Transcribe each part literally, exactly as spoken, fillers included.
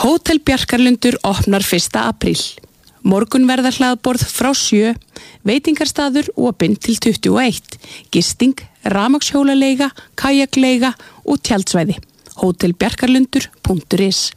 Hótel Bjarkarlundur opnar fyrsta apríl. Morgunverðarhlaðborð frá sjö, veitingarstaður opinn til tuttugu og eitt, gisting, rafmagnshjólaleiga, kajakleiga og tjaldsvæði. hótel bjarkarlundur punktur is.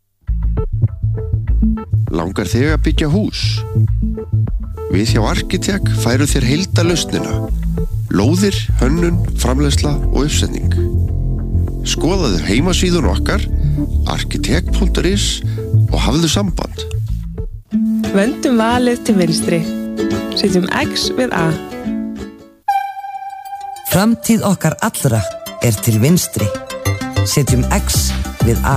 Langar þig að byggja hús? Við hjá Arkitek færum þér heildarlausnina. Lóðir, hönnun, framleiðsla og uppsetning. Skoðaðu heimasíðun okkar arkitek punktur is og hafðu samband. Vendum valið til vinstri. Setjum X við A. Framtíð okkar allra er til vinstri. Setjum X við A.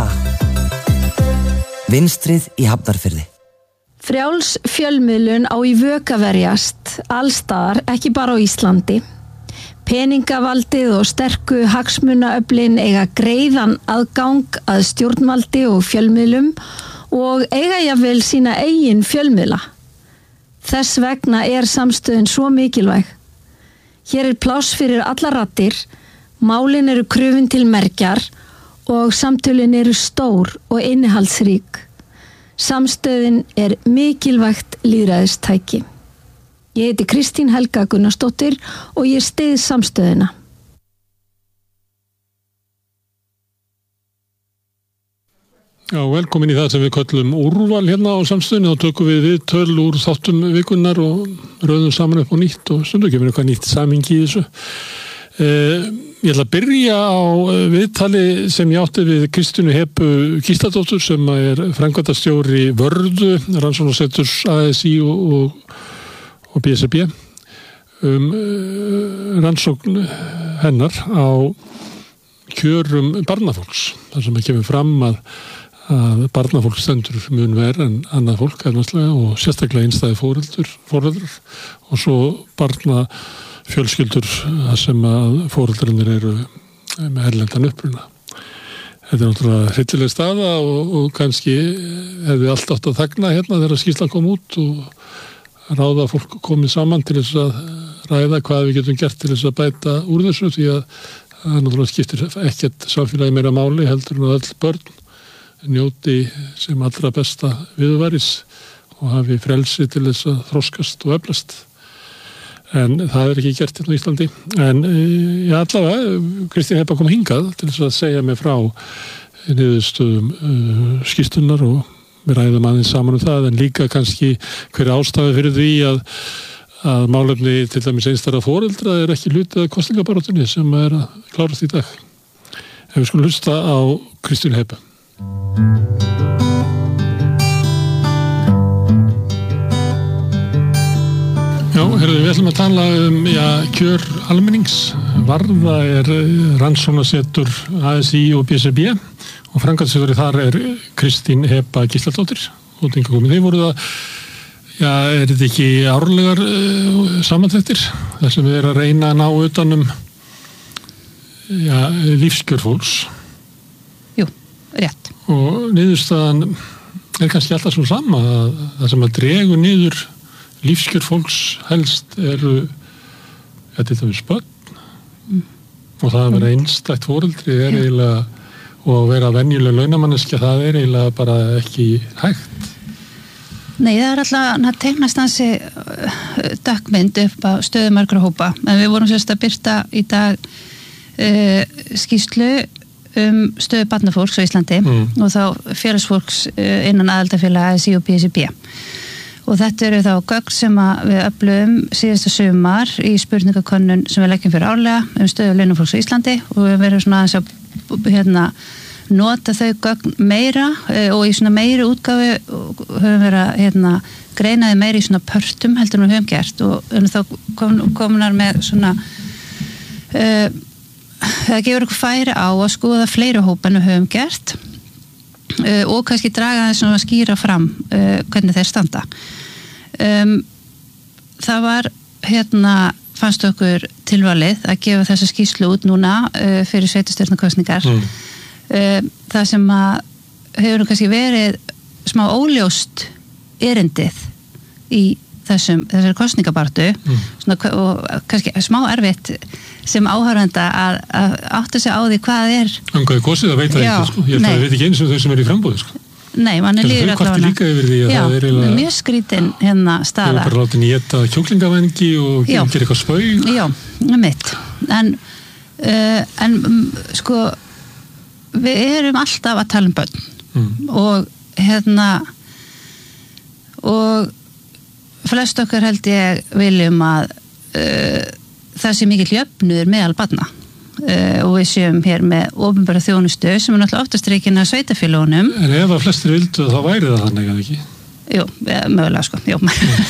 Vinstrið í Hafnarfirði. Frjáls fjölmiðlun á í vök að verjast, allstaðar, ekki bara á Íslandi. Peningavaldið og sterku hagsmunaöflin eiga greiðan aðgang að stjórnvaldi og fjölmiðlum og eiga jafnvel sína eigin fjölmiðla. Þess vegna er samstöðin svo mikilvæg. Hér er pláss fyrir alla raddir, málin eru krufin til mergjar og samtölin eru stór og innihaldsrík. Samstöðin er mikilvægt lýðræðistæki. Ég heiti Kristín Helga Gunnarsdóttir og ég styð samstöðina. Já, velkomin í það sem við köllum úrval hérna á samstöðinni og tökum við við töl úr þáttum vikunnar og röðum saman upp á nýtt og stundu kemur eitthvað nýtt samingi í þessu. Eh, ég ætla að byrja á viðtali sem ég átti við Kristínu Hebu Gísladóttur sem er framkvæmdastjóri Vörðu, rannsóknarseturs A S í og, og, og B S R B um uh, rannsókn hennar á kjörum barnafólks. Það sem að kemur fram að að barnafólk stendur mun verð en annað fólk erfnaðslega og sérstaklega einstæði fóreldur, fóreldur og svo barnafjölskyldur sem að fóreldurinnir eru með erlendan uppruna. Þetta er náttúrulega hryllileg staða og, og kannski hefði allt átt að þagna hérna þegar skýrslan kom út og ráða fólk komið saman til þess að ræða hvað við getum gert til þess að bæta úr þessu því að það náttúrulega skiptir ekkert samfélagi meira máli heldur en að öll börn njóti sem allra besta viðurværis og hafi frelsi til þess að þroskast og eflast. En það er ekki gert hérna í Íslandi. En já, allavega, Kristín Heba kom hingað til þess að segja mig frá niðurstöðum uh, skýrslunar og við ræðum aðeins saman um það, en líka kannski hver ástæða fyrir því að, að málefni til dæmis einstæðra foreldra er ekki hluti af kosningabaráttunni sem er að klárast í dag. En við skulum hlusta á Kristín Heba. Já, herðu, við ætlum að tala um já, kjör almennings. Varða er rannsóknarsetur A S í og B S R B og framkvæmdastjóri þar er Kristín Heba Gísladóttir og þingað komið. Þið voruð að, já, er þetta ekki árlegar uh, samantæktir þar sem við erum að reyna að ná utanum já, lífskjör fólks? Jú, rétt. Og niðurstaðan er kannski alltaf svo sama að það sem að dregur niður lífskjör fólks helst eru ja, til dæmis börn mm. og það að vera einstætt foreldri er eiginlega og að vera venjuleg launamanneskja það er eiginlega bara ekki hægt. Nei, það er alltaf að teiknast hansi dökkmynd upp á stöðu margra hópa en við vorum sérst að birta í dag uh, skýrslu um stöðu barnafólks á Íslandi mm. og þá félagsfólks innan aðildarfélaga A S í og B S R B. Og þetta eru þá gögn sem við öflum síðasta sumar í spurningakönnun sem við leggjum fyrir árlega um stöðu launafólks á Íslandi og við verðum svona aðeins að hérna, nota þau gögn meira og í svona meiri útgáfu höfum verið að hérna, greinaði meiri í svona pörtum heldur en við höfum gert og þá kom, komunar með svona uh, það gefur okkur færi á að skoða fleiri hópa en við höfum gert uh, og kannski draga þess að skýra fram uh, hvernig þeir standa. Um, það var hérna fannst okkur tilvalið að gefa þessa skýrslu út núna uh, fyrir sveitarstjórnarkosningar. Mm. Uh, það sem að hefur kannski verið smá óljóst erindið í þessum, þessari kosningabartu mm. svona, og kannski smá erfitt sem áhorfanda að, að átta sig á því hvað er um hvað er kosið að veita ekki sko. Ég held að við veit ekki eins og þau sem er í frambúði sko. nei, mann er líður allavega. Þau kvarti líka yfir því að já, það er eiginlega... Já, mjög skrítin hérna staða. Þau er bara látið nýta kjúklingavengi og gera eitthvað spaug. Já, mitt. En, uh, en sko, við erum alltaf að tala um börn. Mm. Og hérna, og flest okkar held ég viljum að uh, það sé mikill jöfnuður meðal barna. Uh, og við séum hér með opinbera þjónustu sem er náttúrulega oftast reikin að sveitafélögunum. En ef að flestir vildu þá væri það þannig að ekki? Jú, mögulega sko, jú.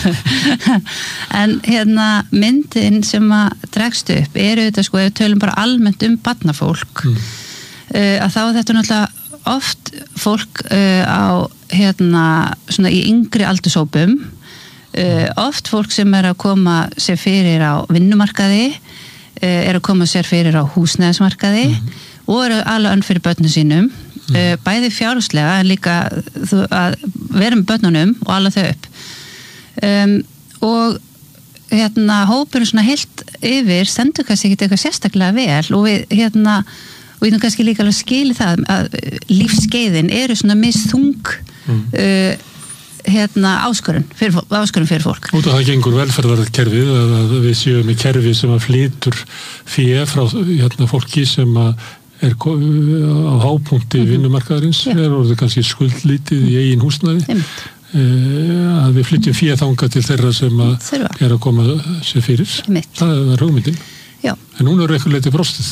En hérna myndin sem að dregst upp eru þetta sko, ef við tölum bara almennt um barnafólk, mm. uh, að þá er þetta náttúrulega oft fólk uh, á hérna svona í yngri aldurshópum, uh, oft fólk sem er að koma sér fyrir á vinnumarkaði, er að koma sér fyrir á húsnæðismarkaði mm. og eru alveg önn fyrir börnum sínum, mm. bæði fjárhagslega en líka að vera með börnunum og alveg þau upp. Um, og hérna hópurinn svona heilt yfir stendur kannski ekki eitthvað sérstaklega vel og við hérna, og við kannski líka alveg skili það að lífskeiðin eru svona misþung mm. uh, hérna áskorun fyrir, áskorun fyrir fólk. Út af það gengur velferðarkerfið að við séum í kerfi sem að flytur fyrir frá hérna, fólki sem að er á hápunkti mm-hmm. vinnumarkaðarins, ja. Er orðið kannski skuldlítið í eigin húsnæði, eh, að við flytjum fyrir þangað til þeirra sem að Þurfa. Er að koma sér fyrir. Mitt. Það er hugmyndin. Já. En núna er eitthvað leiti brostið.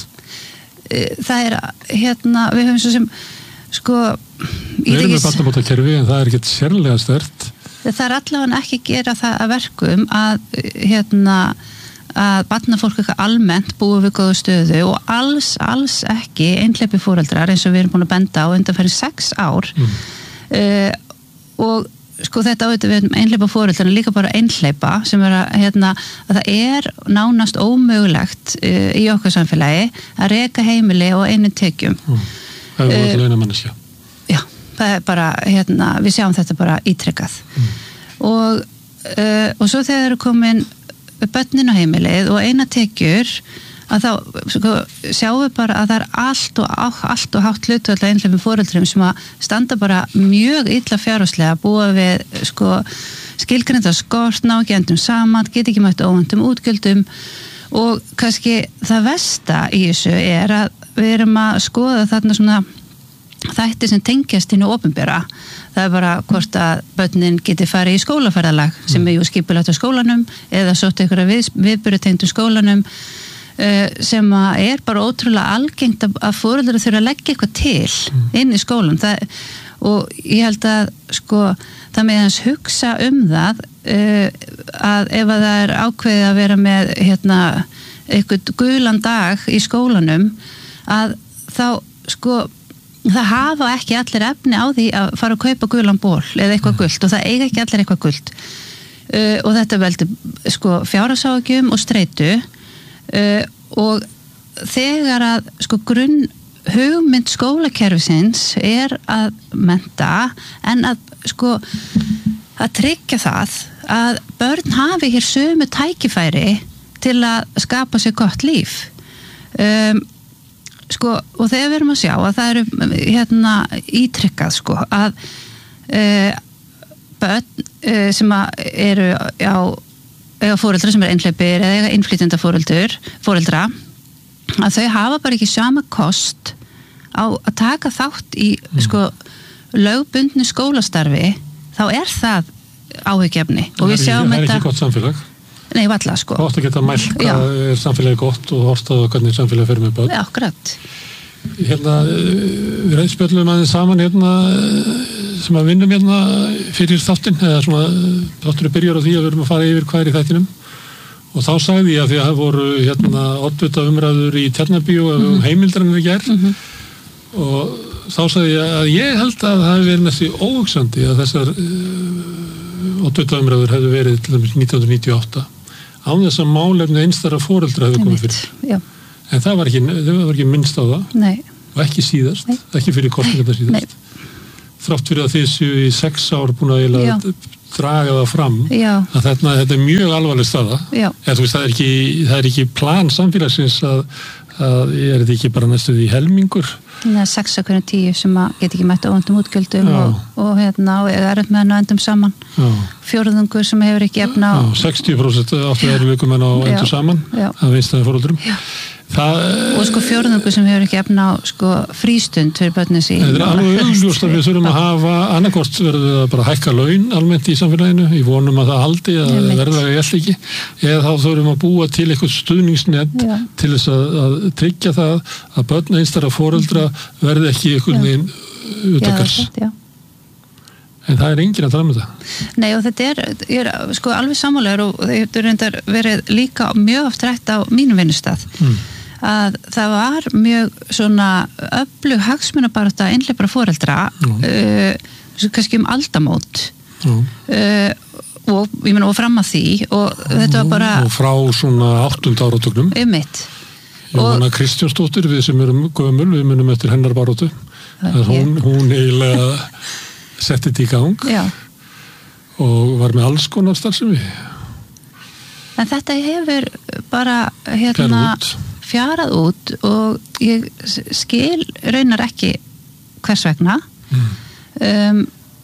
Það er hérna, við höfum svo sem sko, við erum með barnabótakerfi en það er ekkert sérlega sterkt. Það er allavega ekki að gera það að verkum að hérna að barnafólk eitthvað almennt búið við góða stöðu og alls, alls ekki einhleypi foreldrar eins og við erum búin að benda á undanfæri sex ár mm. uh, og sko þetta auðvitað við einhleypa foreldrar en líka bara einhleypa sem er að hérna að það er nánast ómögulegt uh, í okkar samfélagi að reka heimili og einu tekjum. Mm. Það er uh, launamannisja. Já, það er bara, hérna, við sjáum þetta bara ítrekkað. Mm. Og, uh, og svo þegar eru komin börnin á heimilið og eina tekjur, að þá sko, sjáum við bara að það er allt og, allt og hátt hlutfall einhleypum foreldrum sem að standa bara mjög illa fjárhagslega, búa við sko, skilgreinda skort, ná ekki endum saman, get ekki mætt óvæntum útgjöldum og kannski það versta í þessu er að við erum að skoða þarna svona þætti sem tengjast inn og opinbera. Það er bara hvort að börnin geti farið í skólaferðalag sem er jú skipulagt á skólanum eða sótt einhverja við, viðburðatengdu skólanum uh, sem að er bara ótrúlega algengt að, að foreldrar þurfa að leggja eitthvað til inn í skólan. Það, og ég held að sko það með hans hugsa um það uh, að ef að það er ákveðið að vera með hérna eitthvað gulan dag í skólanum að þá sko það hafa ekki allir efni á því að fara að kaupa gulan ból eða eitthvað gult og það eiga ekki allir eitthvað gult uh, og þetta veldur sko fjárhagsáhyggjum og streitu uh, og þegar að sko grunn hugmynd skólakerfisins er að mennta en að sko að tryggja það að börn hafi hér sömu tækifæri til að skapa sér gott líf um sko, og þegar við erum að sjá að það eru hérna ítrykkað sko, að uh, börn uh, sem eru á eiga foreldra sem eru einhleypir eða eiga innflytjenda foreldra að þau hafa bara ekki sama kost á að taka þátt í mm. sko, lögbundnu skólastarfi þá er það áhyggjefni og við sjáum þetta. Það er þetta ekki gott samfélag. Nei, valla sko. Það átt að geta mælt hvað er samfélagi gott og hortaðu hvernig samfélagi fer með börn. Já, akkurat. Hérna, við reyðspjöllum aðeins saman hérna sem að vinnum hérna fyrir þáttinn eða svona þátturinn byrjar á því að við erum að fara yfir hvað er í þættinum og þá sagði ég að því að það voru hérna oddvita umræður í Tjarnarbíó um mm-hmm. heimildarinn í gær mm-hmm. og þá sagði ég að ég held að það hefði verið næstu óhugsandi að þessar uh, oddvita umræður hefði verið til dæmis nítján hundruð níutíu og átta án þess að málefni einstæðra foreldra hefði komið fyrir. Já. En það var ekki, það var ekki minnst á það. Nei. Og ekki síðast, Nei. Ekki fyrir kosningarnar síðast. Nei. Þrátt fyrir að þessu í sex ár búin að eiginlega draga það fram Já. Að þetta, þetta er mjög alvarleg staða. Já. Eða, þú veist, það er ekki, það er ekki plan samfélagsins að, að er þetta ekki bara næstuð í helmingur? Það er sex að hvernig tíu sem að get ekki mætt óvöndum útgjöldum og, og hérna og er upp með hann á endum saman. Já. Fjórðungur sem hefur ekki efna á... Já, sextíu prósent áttu erfiðleikum en á endum saman að vinstæði fóröldrum. Já. Það, og sko fjórðungur sem hefur ekki efna á sko frístund fyrir börnin sín. Það er alveg augljóst að við þurfum að hafa annarkort verður við að bara hækka laun almennt í samfélaginu, í vonum að það haldi að verðlaga ég ætla ekki, eða þá þurfum að búa til eitthvað stuðningsnett Já. Til þess að, að tryggja það að börn einstæðra foreldra verði ekki einhvern veginn utakars. En það er enginn að tala með það. Nei og þetta er, ég er sko alveg sammálaður og þetta er reyndar verið líka mjög oft rætt á mínum vinnustað. Mm. Að það var mjög svona öflug hagsmunabarátta einhleypra foreldra mm. uh, kannski um aldamót mm. uh, og ég meina og fram að því og þetta var bara og frá svona áttunda áratögnum um mitt Jóhanna Kristjánsdóttir, við sem erum gömul við munum eftir hennar baráttu hún, hún eiginlega setti þetta í gang Já. Og var með alls konar starfsemi en þetta hefur bara hérna fjarað út og ég skil raunar ekki hvers vegna mm. um,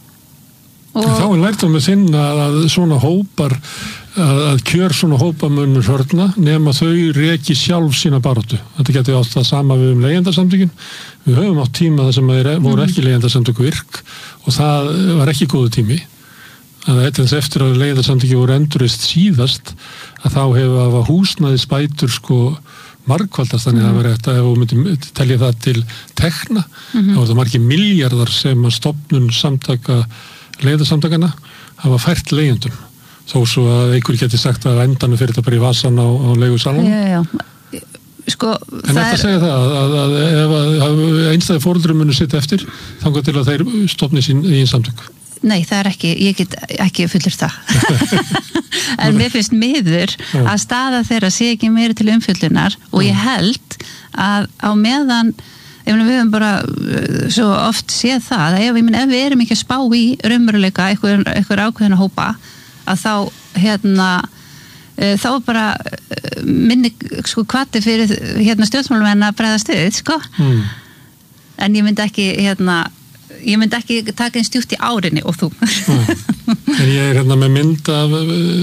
og þá er lært á með þinn að svona hópar að, að kjör svona hópamunur hörna nema þau reki sjálf sína baráttu. Þetta getur átt það sama við um leigjendasamtökin. Við höfum átt tíma þar sem þeir voru ekki leigjendasamtök virk og það var ekki góðu tími. Að eitthvað eftir að leigjendasamtöki voru endurist síðast að þá hefur húsnæði spætur sko margfaldast þannig að það verið eftir ef við myndum telja það til tekna mm-hmm. þá er það margir miljardar sem að stofnun samtaka leigjendasamtakana hafa fært leigjendum þó svo að einhver geti sagt að endanum fyrir þetta bara í vasan á, á leigusalunum. Já, já. Sko, en þetta er... segja það að, að, að ef að einstæði foreldrum munu sitta eftir þangað til að þeir stofni sín í samtök. Nei, það er ekki, ég get ekki fullur það. En mér finnst miður að staða þeirra sé ekki meira til umfjöllunar og ég held að á meðan, ef við höfum bara svo oft séð það, að ef, minn, ef við erum ekki að spá í raunveruleika eitthvað, eitthvað ákveðina hópa, að þá hérna, þá er bara minni sko hvati fyrir hérna stjórnmálamenn að bregðast við, sko. Mm. En ég myndi ekki hérna ég myndi ekki taka einn stjútt í árinni og þú. En ég er hérna með mynd af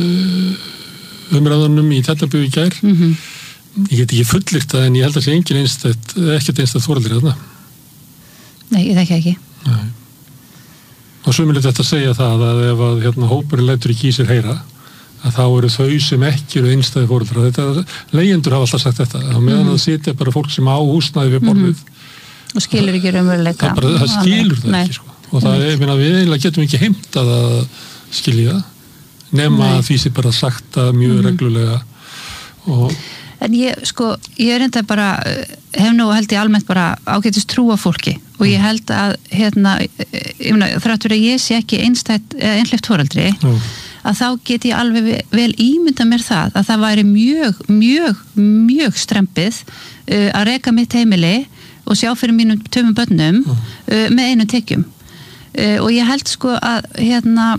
umræðunum í Tjarnarbíó í gær. Mm-hmm. Ég get ekki fullyrt það en ég held að sé engin einstætt, ekkert einstætt foreldri þarna. Nei, ég þekki ekki. Nei. Og sömulegt þetta að segja það að ef að hérna, hópurinn lætur ekki í sér heyra að þá eru þau sem ekki eru einstæði foreldra. Þetta, leigjendur hafa alltaf sagt þetta. Á meðan mm-hmm. það sitja bara fólk sem á húsnæði við borðið. Mm-hmm. Og skilur ekki raunveruleika. Það, það skilur það Nei. Ekki, sko. Og það er, minna, við eiginlega getum ekki heimtað að skilja það, nema að því sé bara sagt að mjög mm-hmm. reglulega. Og... En ég, sko, ég er enda bara, hef nú held ég almennt bara ágætist trúa fólki og ég held að, hérna, ég meina, þráttur að ég sé ekki einstætt, einhleypt foreldri, mm. að þá get ég alveg vel ímynda mér það að það væri mjög, mjög, mjög strempið uh, að reka mitt heimili og sjá fyrir mínum töfum börnum mm. uh, með einu tekjum. Uh, og ég held sko að hérna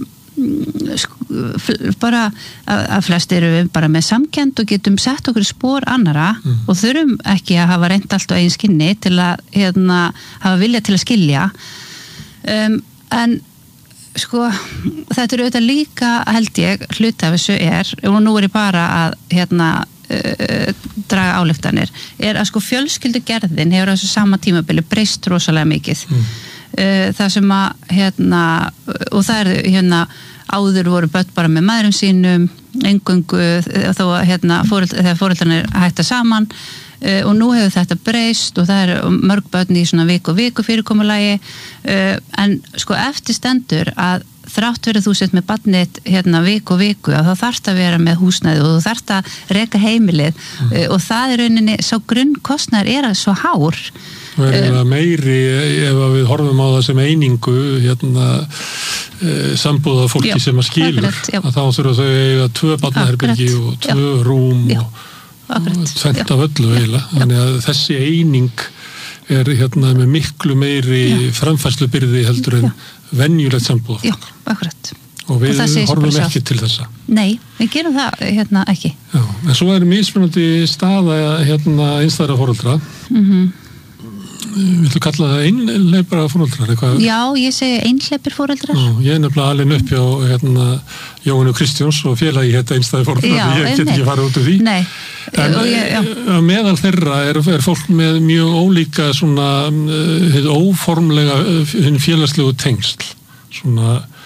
sko, bara að, að flest eru við bara með samkennd og getum sett okkur í spór annara mm. og þurfum ekki að hafa reynt allt á eigin skinni til að hérna hafa vilja til að skilja. Um, en sko þetta er auðvitað líka held ég hluti af þessu er og nú er ég bara að hérna Uh, draga ályktanir er að sko fjölskyldugerðin hefur á þessu sama tímabili breyst rosalega mikið mm. uh, það sem að hérna og það er hérna áður voru börn bara með mæðrum sínum eingöngu þó að hérna fóreld, þegar fóreldrarnir hætta saman uh, og nú hefur þetta breyst og það er mörg börn í svona viku og viku fyrirkomulagi uh, en sko eftir stendur að þrátt verið þú sett með barnið hérna viku og viku og þá þarft að vera með húsnæði og þú þarft að reka heimilið mm. uh, og það er rauninni, svo grunnkostnaður er að svo hár. Og er það uh, meiri ef við horfum á það sem einingu hérna uh, sambúða fólki já, sem að skilur akkurat, að þá þurfa þau eiga tvö barnaherbyrgi og tvö já, rúm já, og, og tvent af öllu eiginlega. Þannig að þessi eining er hérna með miklu meiri já. Framfærslubyrði heldur en venjulegt sambúð. Já, akkurat. Og við Og það segir sig bara horfum sjálft. ekki til þessa. Nei, við gerum það hérna ekki. Já, en svo er mismunandi staða hérna einstæðra foreldra. Mm Viltu kalla það einleipara foreldrar eitthvað? Já, ég segi einhleipir foreldrar. Já, ég er nefnilega alveg upp hjá hérna, Jóhannu Kristjáns og félagi hérna einstæði foreldrar. Já, Ég get einmitt. ekki farið út úr því. Nei. En Og ég- já. á meðal þeirra er, er fólk með mjög ólíka svona uh, óformlega uh, félagslegu tengsl. Svona